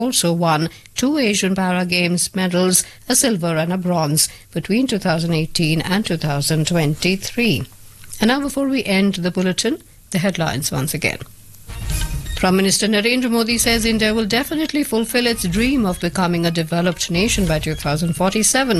also won 2 Asian Para Games medals, a silver and a bronze, between 2018 and 2023. And now, before we end the bulletin, the headlines once again. Prime Minister Narendra Modi says India will definitely fulfill its dream of becoming a developed nation by 2047.